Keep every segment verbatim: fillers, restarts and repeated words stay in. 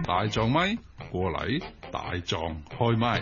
大狀咪過嚟，大狀開咪。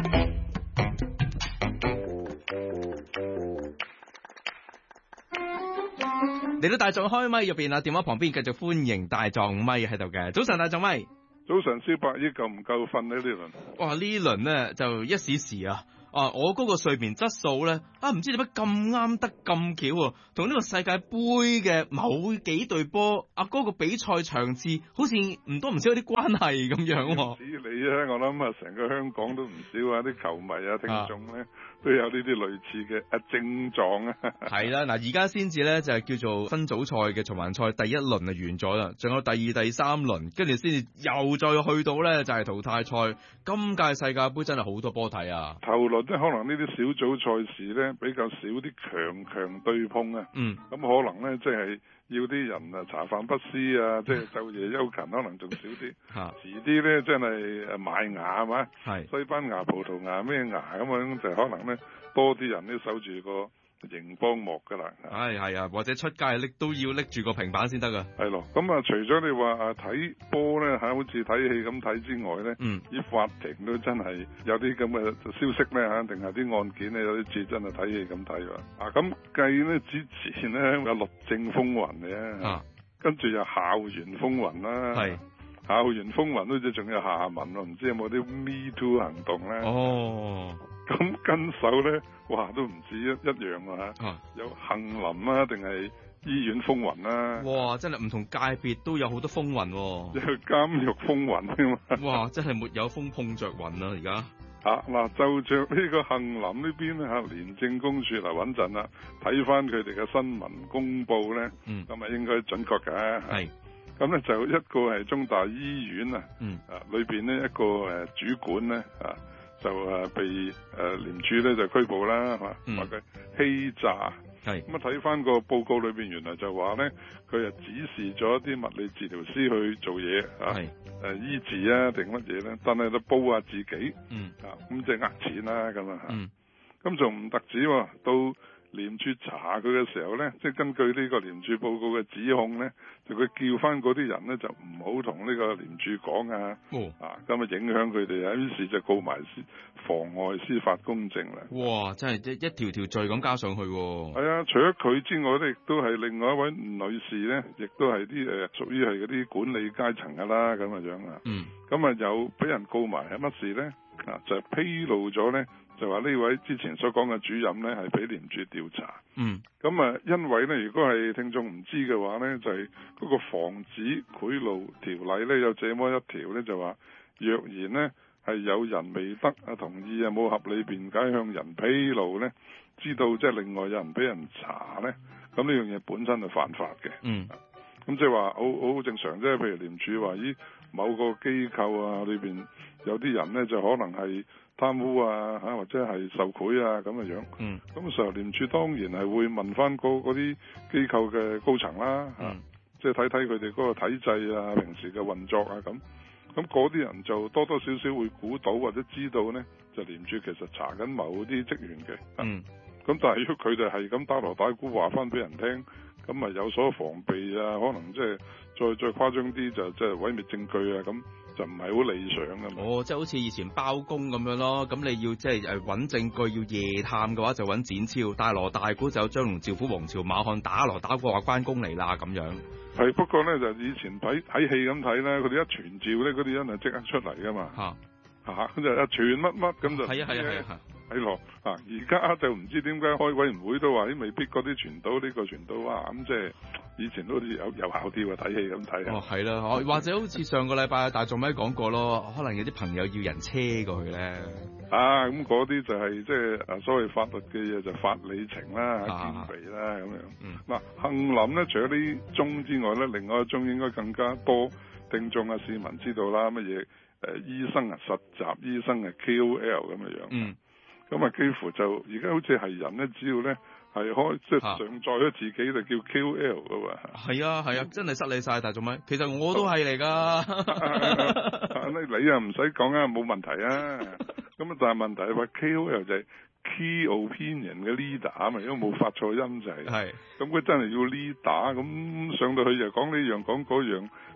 嚟到大狀開咪入邊啊，電話旁邊繼續歡迎大狀咪喺度嘅。早晨，大狀咪。 早晨，蕭伯姨夠唔夠瞓呢？呢輪哇，呢輪咧就一時時啊。啊！我嗰個睡眠質素咧，啊唔知點解咁啱得咁巧喎，同呢個世界盃嘅某幾隊波啊嗰、嗰個比賽場次，好似唔多唔少有啲關係咁樣喎。 唔止你啊，我諗啊，成個香港都唔少啊，啲球迷啊、聽眾咧、啊、都有呢啲類似嘅啊症狀啊。 係啦，嗱而家先至咧就係、是、叫做分組賽嘅循環賽第一輪就完咗啦，仲有第二、第三輪，跟住先至又再去到咧就係、是、淘汰賽。今屆世界盃真係好多波睇啊！ 頭輪即係可能呢啲小組賽事咧比較少啲強強對碰啊， 嗯， 咁可能咧即係要啲人啊茶飯不思啊，即係晝夜休勤，可能仲少啲。嚇，遲啲咧真係誒買牙係嘛？係西班牙、葡萄牙咩牙咁樣，就可能咧多啲人都守住個熒光幕㗎啦。 係係啊，或者出街拎都要拎住個平板先得㗎。 係咯，咁啊除咗你話啊睇波咧嚇，好似睇戲咁睇之外咧，嗯，啲法庭都真係有啲咁嘅消息咧嚇，定係啲案件咧有啲似真係睇戲咁睇喎。啊咁計咧之前咧有律政風雲嘅，啊，跟住又校園風雲啦，係校園風雲好似仲有下文喎，唔知有冇啲 Me Too 行動咧？哦。咁跟手咧，哇，都唔止一一樣啊！嚇，有杏林啊，定係醫院風雲啦？哇，真係唔同界別都有好多風雲喎。有監獄風雲添嘛？哇，真係沒有風碰着雲啊！而家啊嗱，就着呢個杏林呢邊咧嚇，廉政公署嚟穩陣啦。睇翻佢哋嘅新聞公佈咧，嗯，咁啊應該準確嘅。係。咁咧就一個係中大醫院啊，嗯，啊裏邊呢一個誒主管咧啊。就誒被誒廉署咧就拘捕啦，係嘛？話佢欺詐，係咁啊睇翻個報告裏邊，原來就話咧佢啊指示咗一啲物理治療師去做嘢啊，誒醫治啊定乜嘢咧？但係就報下自己，嗯啊咁即係呃錢啦咁啊，嗯咁仲唔特止喎，到廉署查佢嘅時候咧，即係根據呢個廉署報告嘅指控咧，就佢叫翻嗰啲人咧就唔好同呢個廉署講啊，哦、啊咁啊影響佢哋啊，於是就告埋妨礙司法公正啦。哇！真係一一條條罪咁加上去喎。係啊，除咗佢之外咧，亦都係另外一位女士咧，亦都係啲誒屬於係嗰啲管理階層噶啦咁嘅樣啊。嗯。咁啊有俾人告埋係乜事咧？啊就係披露咗咧。就話呢位之前所講嘅主任咧，係俾廉署調查。嗯，咁啊，因為咧，如果係聽眾唔知嘅話咧，就係、是、嗰個防止賄賂條例咧，有這麼一條咧，就話若然呢係有人未得啊同意啊冇合理辯解向人披露咧，知道即係另外有人俾人查咧，咁呢樣嘢本身係犯法嘅。嗯，咁即係話好好正常啫。譬如廉署話咦某個機構啊裏邊有啲人咧就可能係貪污啊嚇，或者係受賄啊咁嘅樣。嗯。咁時候廉署當然係會問翻嗰啲機構嘅高層啦嚇，嗯、即係睇睇佢哋嗰個體制啊、平時嘅運作啊咁。咁嗰啲人就多多少少會估到或者知道咧，就廉署其實查緊某啲職員嘅。嗯。咁但係如果佢哋係咁打鑼打鼓話翻俾人聽，咁咪有所防備啊？可能即係再再誇張啲就即係毀滅證據啊咁。就唔係好理想㗎嘛。哦，即係好似以前包公咁樣咯。咁你要即係誒揾證據，要夜探嘅話就揾展昭，大鑼大鼓就有張龍趙虎王朝馬漢打鑼打鼓話關公嚟啦咁樣。係不過咧就以前睇睇戲咁睇咧，佢哋一傳召咧，嗰啲人係即刻出嚟㗎嘛。嚇嚇咁就一傳乜乜咁就係啊係啊係啊係咯啊！而家就唔知點解開委員會都話啲未必嗰啲傳到呢、呢個傳到啊咁即係。以前都好似有有效啲喎，睇戲咁睇啊！哦，係啦，或者好似上個禮拜大狀咪講過咯，可能有啲朋友要人車過去咧。啊，咁嗰啲就係即係誒所謂法律嘅嘢就法理情啦、兼備啦咁樣。嗯。嗱，杏林咧，除咗呢宗之外咧，另外一宗應該更加多聽眾啊市民知道啦，乜嘢誒醫生啊實習醫生啊 K O L 咁嘅樣。嗯。咁啊，幾乎就而家好似係人咧，只要咧。係開即係上載咗自己就叫 K O L 噶喎。係啊係啊，真係失禮晒大狀咪。其實我都係嚟噶。你啊唔使講啊，冇問題啊。咁啊，但係問題係話 K O L 就係 Key Opinion 嘅 leader 啊嘛，因為冇發錯音就係。係。咁佢真係要 leader，咁上到去就講呢樣講嗰樣，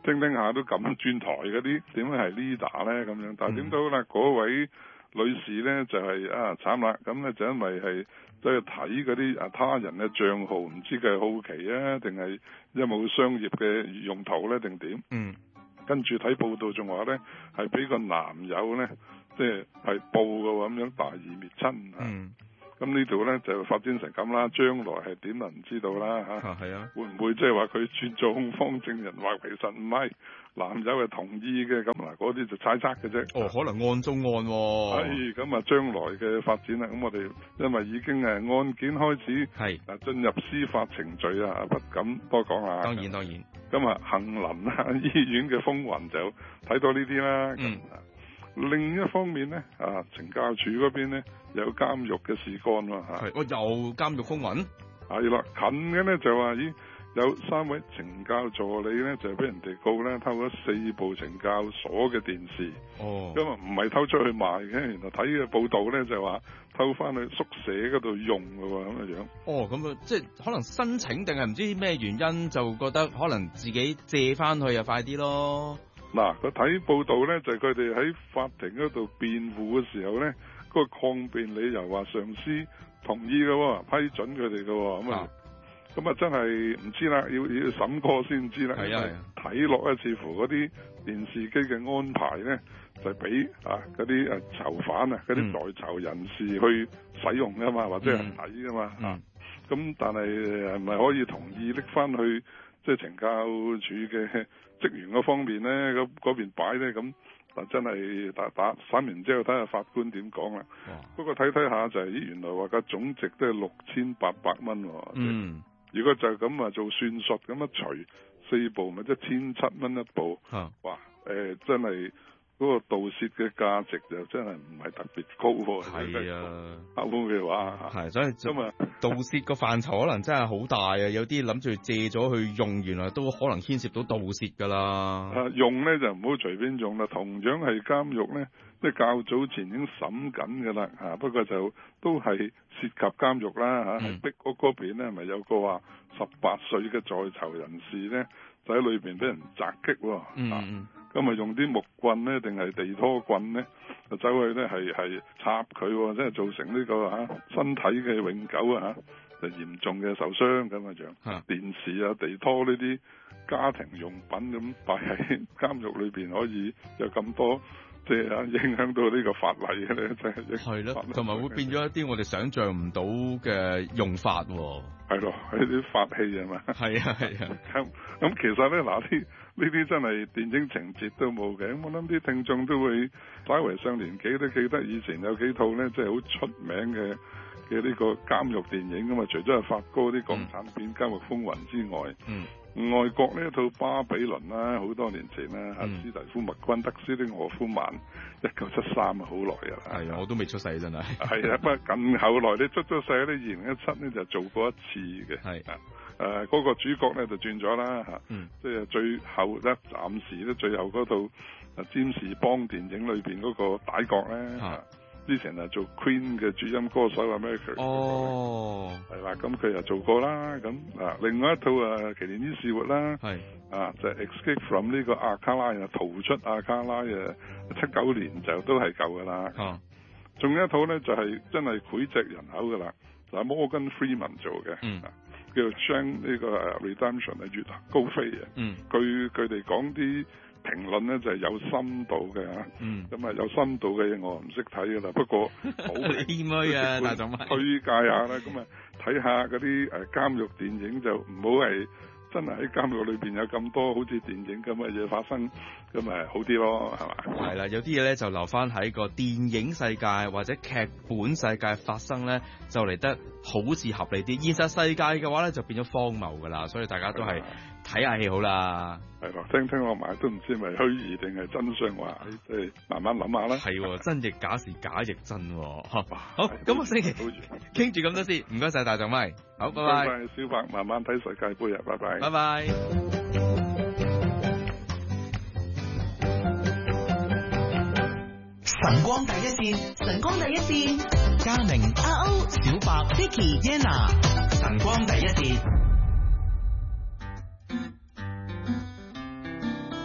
聽聽下都咁轉台嗰啲點樣係 leader 咧咁樣，但係點都好啦，嗰位女士咧就係、是、啊慘啦，咁咧就因為係走去睇嗰啲啊他人嘅帳號，唔知佢係好奇啊，定係有冇商業嘅用途咧，定點？ 嗯， 跟住睇報道仲話咧係俾個男友咧，即係係報嘅喎，咁樣大義滅親。 嗯。 咁呢度咧就發展成咁啦，將來係點能唔知道啦嚇？ 啊，係啊， 會唔會即係話佢轉做控方證人，話其實唔係男友係同意嘅？咁嗱，嗰啲就猜測嘅啫。 哦，可能案中案喎、哦。 係咁啊，將來嘅發展啦。咁我哋因為已經誒案件開始係啊進入司法程序啊，不敢多講啊。 當然當然。 咁啊，杏林啊醫院嘅風雲就睇到呢啲啦。嗯。另一方面咧，啊，懲教署嗰邊咧有監獄嘅事幹喎嚇。 係，我又監獄風雲。係啦，近嘅咧就話咦有三位懲教助理咧就俾人哋告咧偷咗四部懲教所嘅電視。哦。因為唔係偷出去賣嘅，原來睇嘅報道咧就話偷翻去宿舍嗰度用嘅喎咁嘅樣。 哦，咁啊，即係可能申請定係唔知咩原因就覺得可能自己借翻去又快啲咯。 嗱，佢睇報道咧，就係佢哋喺法庭嗰度辯護嘅時候咧，嗰、嗰個抗辯理由話上司同意嘅喎，批准佢哋嘅喎，咁啊，咁啊真係唔知啦，要要審過先知啦。係啊，睇落咧，似乎嗰啲電視機嘅安排咧，就俾啊嗰啲誒囚犯啊，嗰啲在囚人士去使用㗎嘛，或者係睇㗎嘛，啊，咁但係係咪可以同意拎翻去即係懲教署嘅職員嗰方面咧，嗰嗰邊擺咧，咁啊真係打打審完之後睇下法官點講啦。不過睇睇下就係、是、咦，原來話個總值都係六千八百蚊。嗯，如果就咁啊做算術咁一除四部咪即係千七蚊一部。啊，哇，誒、呃、真係。嗰個盜竊嘅價值就真係唔係特別高喎。係啊，客觀嘅話係，所以咁啊，盜竊個範疇可能真係好大啊！有啲諗住借咗去用，原來都可能牽涉到盜竊㗎啦。 啊，用咧就唔好隨便用啦。同樣係監獄咧，即係較早前已經審緊㗎啦。嚇，不過就都係涉及監獄啦。嚇、嗯，喺壁屋嗰邊咧，咪有個話十八歲嘅在囚人士咧，就喺裏邊俾人襲擊喎。嗯。啊咁咪用啲木棍咧，定係地拖棍咧，就走去咧係係插佢，即係造成呢、這個嚇、啊、身體嘅永久啊嚇，就嚴重嘅受傷咁嘅樣。啊，電視啊、地拖呢啲家庭用品咁擺喺監獄裏邊，可以有咁多即係啊影響到呢個法例嘅咧，真係係咯， 同埋會變咗一啲我哋想象唔到嘅用法喎。 係咯，係啲法器啊嘛。係啊係啊。咁咁其實咧嗱啲。呢啲真係電影情節都冇嘅，我諗啲聽眾都會稍為上年紀都記得以前有幾套咧，即係好出名嘅嘅呢個監獄電影咁嘛。除咗係發哥啲港產片《監獄風雲》之外，嗯，外國呢一套《巴比倫》啦，好多年前啦，阿、嗯、斯蒂夫麥昆德斯的霍夫曼一九七三啊，好耐㗎啦。 係啊，我都未出世真係。 係啊，不過近後來你出咗世咧，二零一七咧就做過一次嘅。係啊。誒、呃，嗰、那個主角咧就轉咗啦嚇，嗯、即係最後咧，暫時咧最後嗰套誒占士邦電影裏邊嗰個歹角咧，啊、之前係做 Queen 嘅主音歌手啊 Mercury 哦，係啦，咁佢又做過啦，咁啊，另外一套啊《奇連伊士活》啦，係啊，就係、是、Escape from 呢個阿卡拉啊，逃出阿卡拉啊，七九年就都係舊噶啦，仲、啊、有一套咧就係、是、真係膾炙人口噶啦，就係 Morgan Freeman 做嘅。嗯叫做將呢個 redemption 係月高飛嘅，嗯，據佢哋講啲評論咧就係有深度嘅嚇，嗯，咁啊有深度嘅嘢我唔識睇噶啦，不過好謙虛啊，大總推介下啦，咁啊睇下嗰啲誒監獄電影就唔好係真係喺監獄裏邊有咁多好似電影咁嘅嘢發生，咁咪好啲咯，係嘛？ 係啦，有啲嘢咧就留翻喺個電影世界或者劇本世界發生咧，就嚟得好似合理啲。現實世界嘅話咧，就變咗荒謬噶啦，所以大家都係睇下戲好啦。 係咯，聽聽落埋都唔知係咪虛擬定係真相話，即係慢慢諗下啦。 係，真亦假時假亦真。好，咁個星期傾住咁多先，唔該晒大眾咪，好，拜拜。 拜拜，小白，慢慢睇世界盃啊，拜拜。 拜拜。 晨光第一線，晨光第一線，嘉明、阿歐、小白、Vicky、Yenna， 晨光第一線。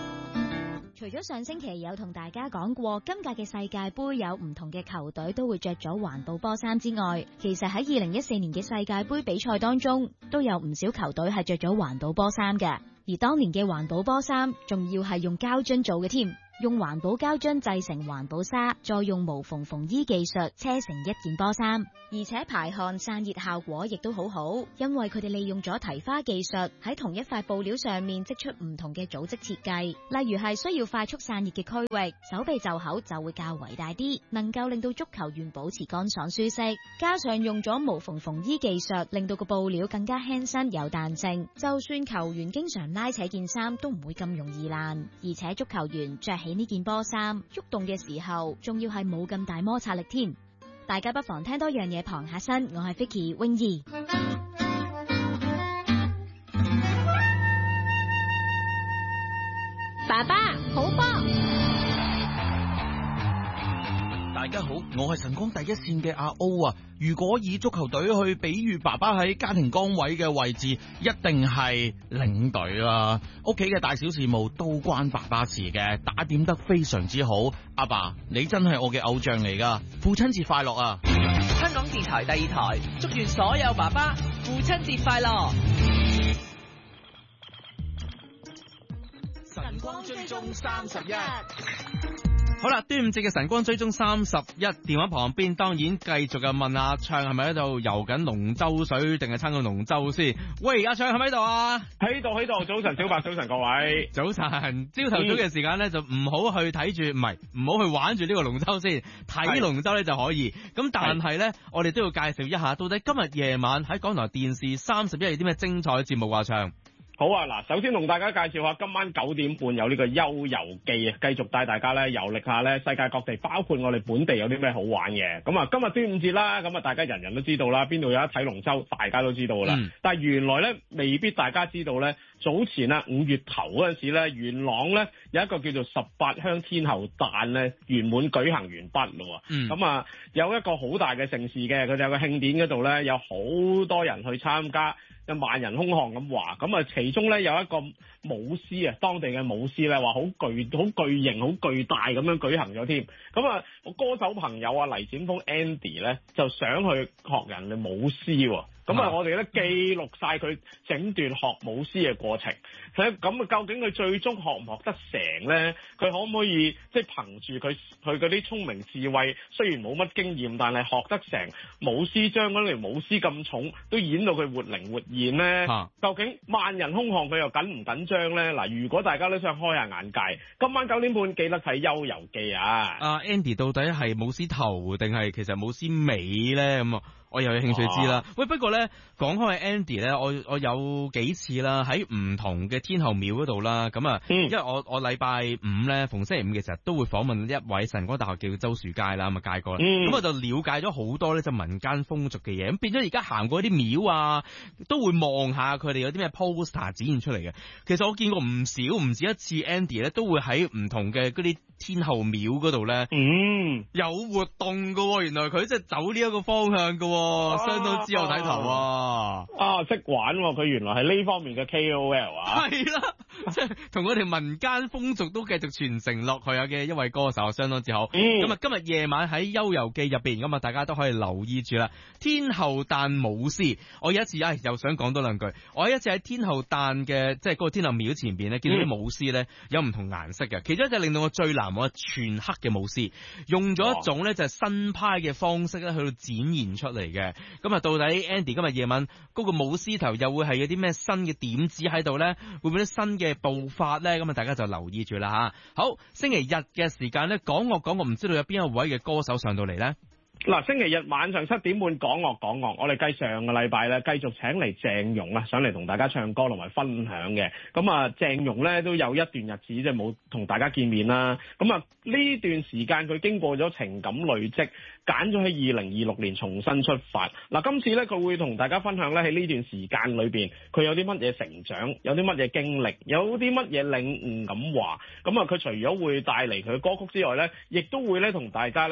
除咗上星期有同大家講過今屆嘅世界盃有唔同嘅球隊都會着咗環保波衫之外，其實喺二零一四年嘅世界盃比賽當中都有唔少球隊係着咗環保波衫嘅，而當年嘅環保波衫仲要係用膠樽做嘅添。用環保膠樽製成環保紗，再用無縫縫衣技術車成一件波衫，而且排汗散熱效果亦都好好，因為佢哋利用咗提花技術喺同一塊布料上面織出唔同嘅組織設計，例如係需要快速散熱嘅區域，手臂袖口就會較為大啲，能夠令到足球員保持乾爽舒適，加上用咗無縫縫衣技術，令到個布料更加輕身有彈性，就算球員經常拉扯件衫都唔會咁容易爛，而且足球員着起呢件波衫喐動嘅時候，仲要係冇咁大摩擦力添。大家不妨聽多樣嘢傍下身。我係 Vicky 泳兒。 爸爸好波。 大家好，我係晨光第一線嘅阿 O 啊。如果以足球隊去比喻爸爸喺家庭崗位嘅位置，一定係領隊啦。屋企嘅大小事務都關爸爸事嘅，打點得非常之好。阿爸，你真係我嘅偶像嚟噶，父親節快樂啊！ 香港電台第二台，祝願所有爸爸父親節快樂。 晨光追蹤三十一。好啦，端午節嘅晨光追蹤三十一，電話旁邊當然繼續嘅問阿暢係咪喺度游緊龍舟水，定係撐緊龍舟先？喂，阿暢係咪喺度啊？ 喺度喺度，早晨小白，早晨各位， 早晨。朝頭早嘅時間咧，就唔好去睇住，唔係唔好去玩住呢個龍舟先，睇龍舟咧就可以。咁但係咧，我哋都要介紹一下，到底今日夜晚喺港台電視三十一有啲咩精彩節目啊？暢。 好啊，嗱，首先同大家介紹下今晚九點半有呢個悠遊記啊，繼續帶大家咧遊歷下咧世界各地，包括我哋本地有啲咩好玩嘅。咁啊，今日端午節啦，咁啊大家人人都知道啦，邊度有得睇龍舟，大家都知道噶啦。嗯、但係原來咧未必大家知道咧，早前啊五月頭嗰陣時咧，元朗咧有一個叫做十八鄉天后誕咧圓滿舉行完畢咯。咁、嗯、啊有一個好大嘅盛事嘅，佢哋有個慶典嗰度咧有好多人去參加。就萬人空巷咁話，咁啊其中咧有一個舞獅啊，當地嘅舞獅咧話好巨、好巨型、好巨大咁樣舉行咗添。咁啊，我歌手朋友啊黎展峰 Andy 咧就想去學人哋舞獅喎。咁啊，我哋咧記錄晒佢整段學舞獅嘅過程。咁啊，究竟佢最終學唔學得成咧？佢可唔可以即係憑住佢佢嗰啲聰明智慧，雖然冇乜經驗，但係學得成舞獅，將嗰條舞獅咁重都演到佢活靈活現咧？啊、究竟萬人空巷佢又緊唔緊張咧？嗱，如果大家都想開下眼界，今晚九點半記得睇《悠遊記》啊！阿、uh, Andy 到底係舞獅頭定係其實舞獅尾咧？咁啊？我又有興趣知啦。喂，不過咧講開 Andy 咧，我我有幾次啦喺唔同嘅天后廟嗰度啦，咁啊，嗯、因為我我禮拜五咧逢星期五嘅時候都會訪問一位晨光大學叫周樹佳啦，咁啊介過啦，咁、嗯、我就了解咗好多咧就民間風俗嘅嘢，咁變咗而家行過啲廟啊，都會望下佢哋有啲咩 poster 展現出嚟嘅。其實我見過唔少唔止一次 Andy 咧，都會喺唔同嘅嗰啲天后廟嗰度咧，嗯，有活動噶，原來佢即係走呢一個方向噶。相當之有睇頭啊！ 啊，識玩喎！佢原來係呢方面嘅 K O L 啊！ 係啦，即係同我哋民間風俗都繼續傳承落去嘅一位歌手，相當之好。咁啊、嗯，今日夜晚喺《悠遊記》入邊，咁啊，大家都可以留意住啦。天后誕舞獅，我有一次啊，又想講多兩句。我有一次喺天后誕嘅，即係嗰個天后廟前邊咧，見到啲舞獅咧有唔同顏色嘅，其中一隻令到我最難忘係全黑嘅舞獅，用咗一種咧就係新派嘅方式咧去到展現出嚟。嘅咁啊，到底 Andy 今日夜晚嗰個舞獅頭又會係有啲咩新嘅點子喺度咧？會唔會啲新嘅步伐咧？咁啊，大家就留意住啦吓。好，星期日嘅時間咧，講樂講樂，唔知道有邊一位嘅歌手上到嚟咧？ 嗱，星期日晚上七點半講樂講樂，我哋繼上個禮拜咧繼續請嚟鄭融啊，上嚟同大家唱歌同埋分享嘅。咁啊，鄭融咧都有一段日子即係冇同大家見面啦。咁啊，呢段時間佢經過咗情感累積，揀咗喺二零二六年重新出發。嗱，今次咧佢會同大家分享咧喺呢段時間裏邊，佢有啲乜嘢成長，有啲乜嘢經歷，有啲乜嘢領悟咁話。咁啊，佢除咗會帶嚟佢嘅歌曲之外咧，亦都會咧同大家咧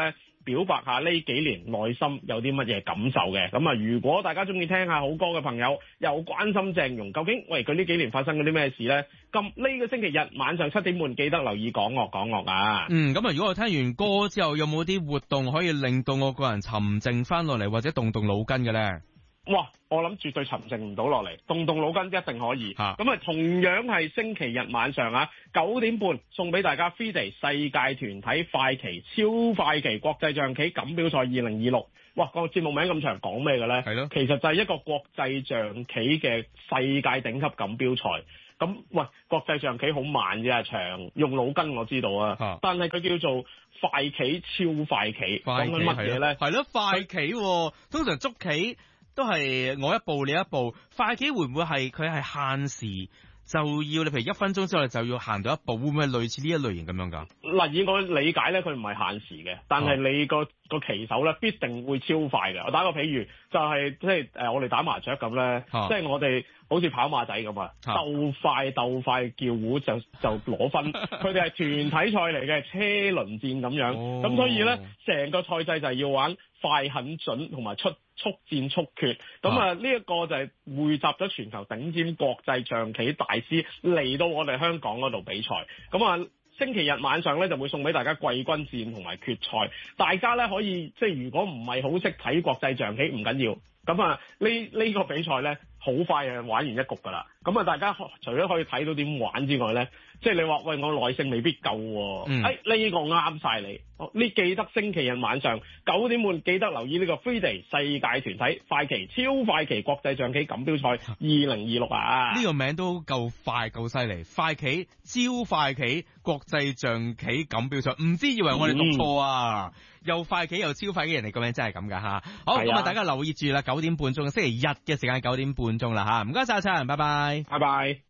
表白下呢幾年內心有啲乜嘢感受嘅。咁啊，如果大家中意聽下好歌嘅朋友，又關心鄭融，究竟喂佢呢幾年發生嗰啲咩事呢？咁呢個星期日晚上七點半記得留意講樂講樂啊！ 嗯，咁啊，如果我聽完歌之後，有冇啲活動可以令到我個人沉靜翻落嚟，或者動動腦筋嘅呢？ 哇！我諗絕對沉靜唔到落嚟，動動腦筋一定可以。咁啊，同樣係星期日晚上啊，九點半送俾大家 F I D E 世界團體快棋超快棋國際象棋錦標賽二零二六。哇！個節目名咁長，講咩嘅呢？係咯，其實就係一個國際象棋嘅世界頂級錦標賽。咁喂，國際象棋好慢啫，長用腦筋我知道啊，但係佢叫做快棋超快棋，講緊乜嘢咧？ 係咯，快棋、啊，通常捉棋都係我一步你一步，快棋會唔會係佢係限時？就要你譬如一分鐘之內就要行到一步，會唔會係類似呢一類型咁樣㗎？ 嗱，以我理解咧，佢唔係限時嘅，但係你個個棋手咧必定會超快嘅。我打個譬如，就係即係誒我哋打麻雀咁咧，即係我哋好似跑馬仔咁啊，鬥快鬥快叫胡就就攞分。佢哋係團體賽嚟嘅，車輪戰咁樣。咁、哦、所以咧，成個賽制就係要玩快、狠、準同埋出速戰速決。咁啊，呢一個就係匯集咗全球頂尖國際象棋大師嚟到我哋香港嗰度比賽。咁啊，星期日晚上咧就會送俾大家季軍戰同埋決賽。大家咧可以即係如果唔係好識睇國際象棋唔緊要。咁啊，呢呢個比賽咧好快啊玩完一局㗎啦。咁啊，大家除咗可以睇到點玩之外咧，即係你話喂我耐性未必夠喎、啊。誒、嗯，呢、哎呢個啱晒你。你記得星期日晚上九點半記得留意呢個 F I D E 世界團體快棋超快棋國際象棋錦標賽二零二六啊！ 呢個名都夠快夠犀利，快棋超快棋國際象棋錦標賽，唔知以為我哋讀錯啊！嗯、又快棋又超快棋，人哋個名真係咁噶吓。好，咁啊，大家留意住啦，九點半鐘星期日嘅時間九點半鐘啦吓，唔該晒，陳，拜拜， 拜拜。